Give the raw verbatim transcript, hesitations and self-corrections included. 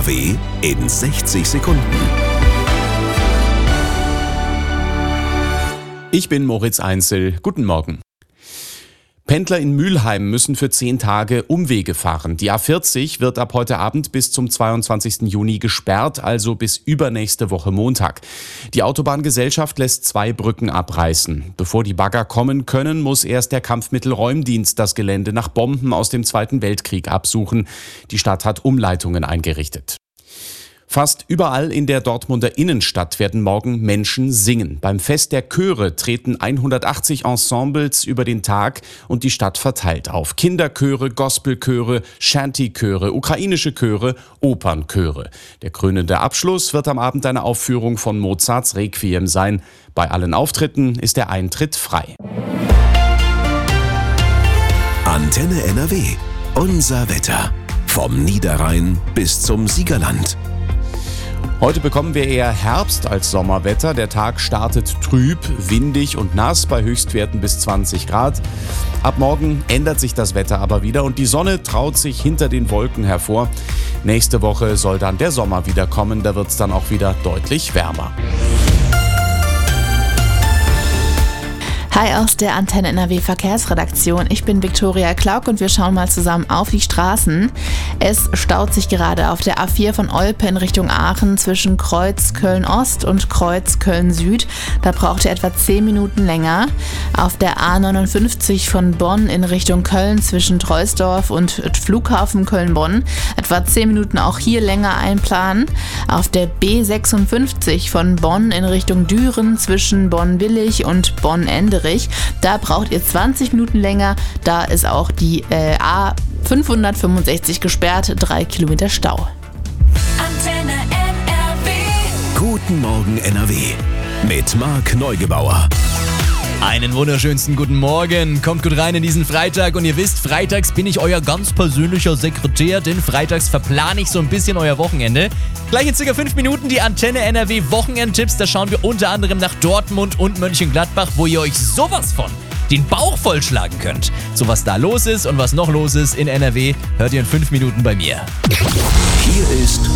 N R W in sechzig Sekunden. Ich bin Moritz Einzel. Guten Morgen. Pendler in Mülheim müssen für zehn Tage Umwege fahren. Die A vierzig wird ab heute Abend bis zum zweiundzwanzigsten Juni gesperrt, also bis übernächste Woche Montag. Die Autobahngesellschaft lässt zwei Brücken abreißen. Bevor die Bagger kommen können, muss erst der Kampfmittelräumdienst das Gelände nach Bomben aus dem Zweiten Weltkrieg absuchen. Die Stadt hat Umleitungen eingerichtet. Fast überall in der Dortmunder Innenstadt werden morgen Menschen singen. Beim Fest der Chöre treten hundertachtzig Ensembles über den Tag und die Stadt verteilt auf. Kinderchöre, Gospelchöre, Shanty-Chöre, ukrainische Chöre, Opernchöre. Der krönende Abschluss wird am Abend eine Aufführung von Mozarts Requiem sein. Bei allen Auftritten ist der Eintritt frei. Antenne N R W. Unser Wetter. Vom Niederrhein bis zum Siegerland. Heute bekommen wir eher Herbst als Sommerwetter. Der Tag startet trüb, windig und nass bei Höchstwerten bis zwanzig Grad. Ab morgen ändert sich das Wetter aber wieder und die Sonne traut sich hinter den Wolken hervor. Nächste Woche soll dann der Sommer wieder kommen, da wird es dann auch wieder deutlich wärmer. Hi aus der Antenne N R W Verkehrsredaktion. Ich bin Viktoria Klauk und wir schauen mal zusammen auf die Straßen. Es staut sich gerade auf der A vier von Olpe in Richtung Aachen zwischen Kreuz Köln-Ost und Kreuz Köln-Süd. Da braucht ihr etwa zehn Minuten länger. Auf der A neunundfünfzig von Bonn in Richtung Köln zwischen Troisdorf und Flughafen Köln-Bonn. Etwa zehn Minuten auch hier länger einplanen. Auf der B sechsundfünfzig von Bonn in Richtung Düren zwischen Bonn-Willig und Bonn-Enderich. Da braucht ihr zwanzig Minuten länger. Da ist auch die äh, A fünfhundertfünfundsechzig gesperrt, drei Kilometer Stau. Antenne N R W. Guten Morgen N R W. Mit Marc Neugebauer. Einen wunderschönsten guten Morgen. Kommt gut rein in diesen Freitag und ihr wisst, freitags bin ich euer ganz persönlicher Sekretär, denn freitags verplane ich so ein bisschen euer Wochenende. Gleich in circa fünf Minuten die Antenne N R W Wochenendtipps. Da schauen wir unter anderem nach Dortmund und Mönchengladbach, wo ihr euch sowas von den Bauch vollschlagen könnt. So was da los ist und was noch los ist in N R W, hört ihr in fünf Minuten bei mir. Hier ist